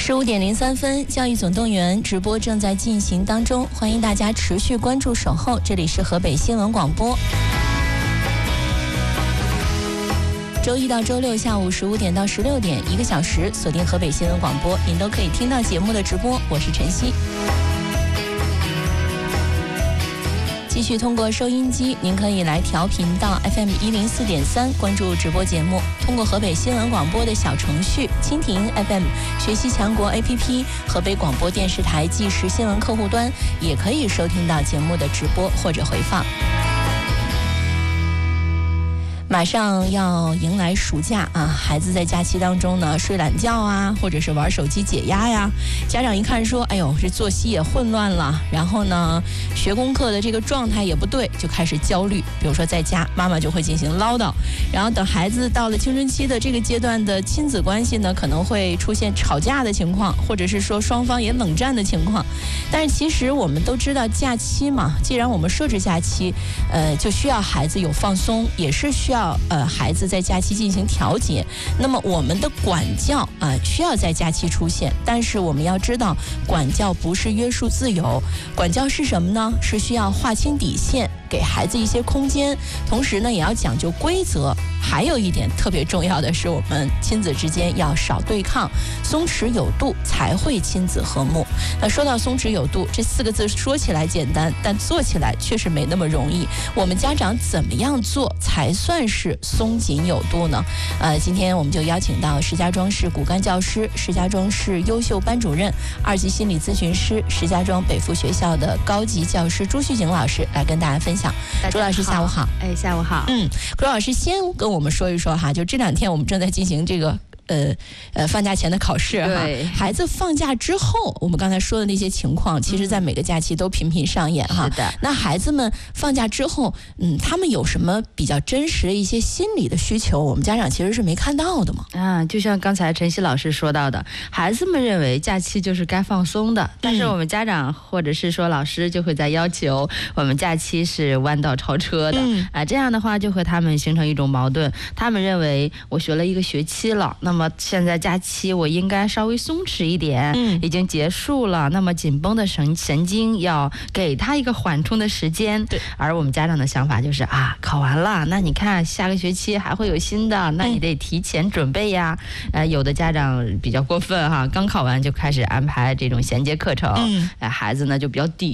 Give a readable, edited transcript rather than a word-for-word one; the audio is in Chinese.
15:03，教育总动员直播正在进行当中，欢迎大家持续关注守候，这里是河北新闻广播。周一到周六下午15点到16点，1个小时，锁定河北新闻广播，您都可以听到节目的直播。我是晨曦。继续通过收音机，您可以来调频到 FM 104.3，关注直播节目。通过河北新闻广播的小程序、蜻蜓 FM、学习强国 APP、河北广播电视台即时新闻客户端，也可以收听到节目的直播或者回放。马上要迎来暑假啊，孩子在假期当中呢睡懒觉啊，或者是玩手机解压呀。家长一看说，哎呦，这作息也混乱了，然后呢学功课的这个状态也不对，就开始焦虑。比如说在家，妈妈就会进行唠叨，然后等孩子到了青春期的这个阶段的亲子关系呢，可能会出现吵架的情况，或者是说双方也冷战的情况。但是其实我们都知道，假期嘛，既然我们设置假期，就需要孩子有放松，也是需要孩子在假期进行调节。那么我们的管教需要在假期出现，但是我们要知道，管教不是约束自由，管教是什么呢？是需要划清底线，给孩子一些空间，同时呢也要讲究规则。还有一点特别重要的是，我们亲子之间要少对抗，松弛有度，才会亲子和睦。那说到松弛有度这4个字，说起来简单，但做起来确实没那么容易。我们家长怎么样做才算是松紧有度呢？今天我们就邀请到石家庄市骨干教师、石家庄市优秀班主任、2级心理咨询师、石家庄北附学校的高级教师朱旭景老师来跟大家分享。朱老师下午好。 下午好。 朱老师先跟我们说一说哈，就这2天我们正在进行这个放假前的考试哈。孩子放假之后，我们刚才说的那些情况，其实在每个假期都频频上演哈。 是的。 那孩子们放假之后，他们有什么比较真实的一些心理的需求，我们家长其实是没看到的嘛？ 就像刚才晨曦老师说到的，孩子们认为假期就是该放松的，但是我们家长或者是说老师就会在要求我们假期是弯道超车的。这样的话就和他们形成一种矛盾。他们认为我学了1个学期了，那么现在假期我应该稍微松弛一点，已经结束了，那么紧绷的神经要给他一个缓冲的时间。 对。 而我们家长的想法就是考完了，那你看下个学期还会有新的，那你得提前准备呀。有的家长比较过分哈，刚考完就开始安排这种衔接课程，孩子呢就比较抵